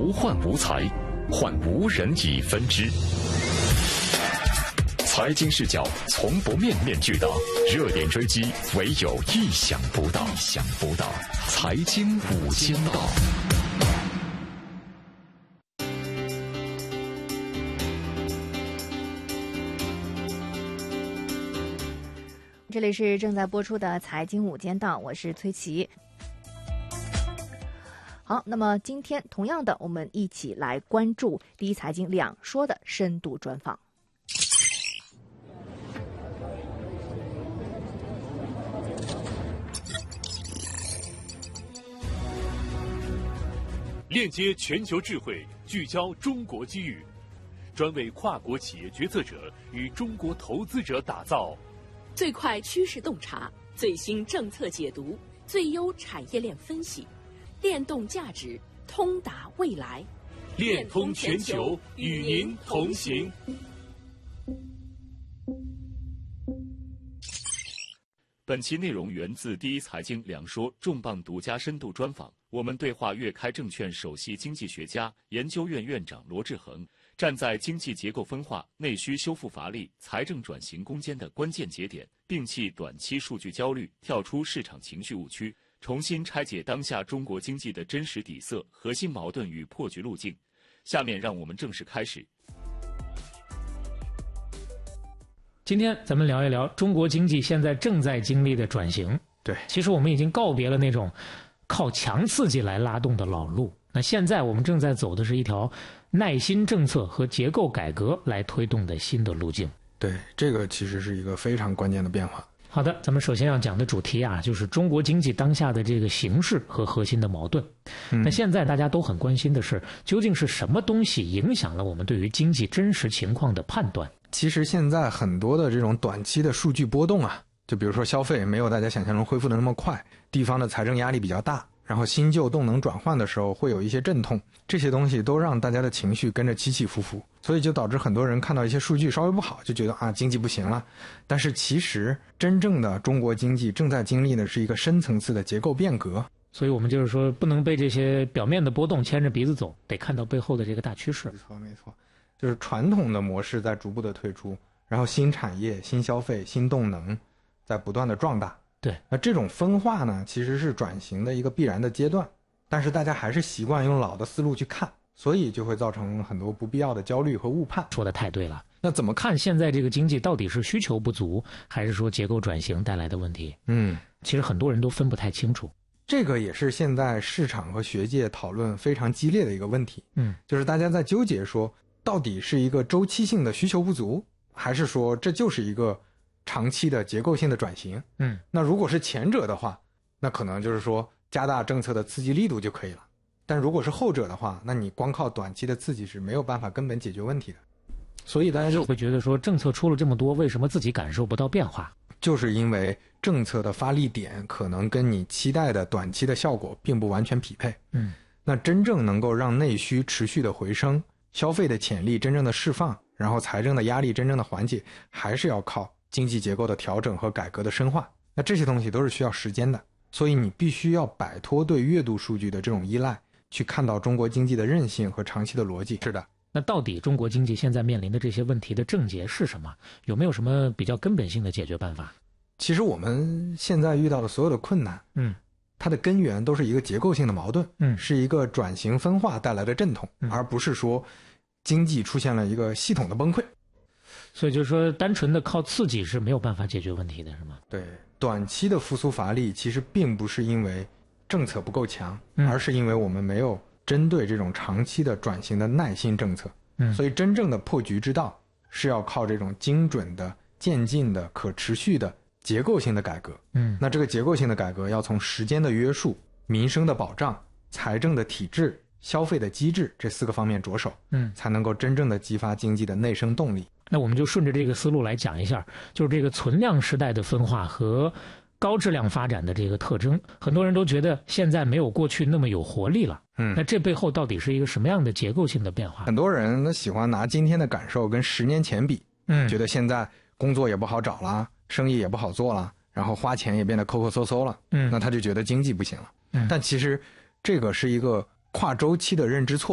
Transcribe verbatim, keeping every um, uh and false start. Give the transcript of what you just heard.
不患无才，患无人以分之。财经视角从不面面俱到，热点追击唯有意想不到。意想不到，财经五间道。 这里是正在播出的财经五间道，我是崔琦。好，那么今天同样的，我们一起来关注第一财经两说的深度专访。 链接全球智慧，聚焦中国机遇，专为跨国企业决策者与中国投资者打造最快趋势洞察，最新政策解读，最优产业链分析，链动价值，通达未来， 链通全球，与您同行。本期内容源自第一财经两说重磅独家深度专访，我们对话粤开证券首席经济学家、研究院院长罗志恒，站在经济结构分化、内需修复乏力、财政转型攻坚的关键节点，摒弃短期数据焦虑，跳出市场情绪误区，重新拆解当下中国经济的真实底色、核心矛盾与破局路径。下面让我们正式开始。 今天咱们聊一聊中国经济现在正在经历的转型。 对， 其实我们已经告别了那种靠强刺激来拉动的老路，那现在我们正在走的是一条耐心政策和结构改革来推动的新的路径。 对，这个其实是一个非常关键的变化。 好的，咱们首先要讲的主题啊，就是中国经济当下的这个形势和核心的矛盾。嗯、那现在大家都很关心的是，究竟是什么东西影响了我们对于经济真实情况的判断？ 其实现在很多的这种短期的数据波动啊，就比如说消费没有大家想象中恢复的那么快，地方的财政压力比较大，然后新旧动能转换的时候会有一些阵痛，这些东西都让大家的情绪跟着起起伏伏，所以就导致很多人看到一些数据稍微不好就觉得啊经济不行了。但是其实真正的中国经济正在经历的是一个深层次的结构变革， 所以我们就是说不能被这些表面的波动牵着鼻子走，得看到背后的这个大趋势。 没错没错，就是传统的模式在逐步的退出，然后新产业、新消费、新动能在不断的壮大。 对， 那这种分化呢，其实是转型的一个必然的阶段，但是大家还是习惯用老的思路去看，所以就会造成很多不必要的焦虑和误判。 说的太对了。那怎么看现在这个经济到底是需求不足，还是说结构转型带来的问题？嗯，其实很多人都分不太清楚。 这个也是现在市场和学界讨论非常激烈的一个问题。嗯，就是大家在纠结说，到底是一个周期性的需求不足，还是说这就是一个长期的结构性的转型？嗯，那如果是前者的话，那可能就是说加大政策的刺激力度就可以了。但如果是后者的话，那你光靠短期的刺激是没有办法根本解决问题的。所以大家就会觉得说，政策出了这么多，为什么自己感受不到变化？ 就是因为政策的发力点可能跟你期待的短期的效果并不完全匹配。嗯，那真正能够让内需持续的回升，消费的潜力真正的释放，然后财政的压力真正的缓解，还是要靠经济结构的调整和改革的深化。那这些东西都是需要时间的，所以你必须要摆脱对月度数据的这种依赖，去看到中国经济的韧性和长期的逻辑。是的。 那到底中国经济现在面临的这些问题的症结是什么？有没有什么比较根本性的解决办法？ 其实我们现在遇到的所有的困难，嗯，它的根源都是一个结构性的矛盾，嗯，是一个转型分化带来的阵痛，嗯，而不是说经济出现了一个系统的崩溃。 所以就是说单纯的靠刺激是没有办法解决问题的，是吗？ 对，短期的复苏乏力其实并不是因为政策不够强，嗯，而是因为我们没有针对这种长期的转型的耐心政策。嗯，所以真正的破局之道是要靠这种精准的、渐进的、可持续的结构性的改革。嗯，那这个结构性的改革要从时间的约束、民生的保障、财政的体制、消费的机制这四个方面着手，嗯，才能够真正的激发经济的内生动力。 那我们就顺着这个思路来讲一下，就是这个存量时代的分化和高质量发展的这个特征。很多人都觉得现在没有过去那么有活力了，嗯，那这背后到底是一个什么样的结构性的变化？ 很多人喜欢拿今天的感受跟十年前比，嗯，觉得现在工作也不好找了，生意也不好做了，然后花钱也变得抠抠搜搜了，嗯，那他就觉得经济不行了。嗯，但其实这个是一个跨周期的认知错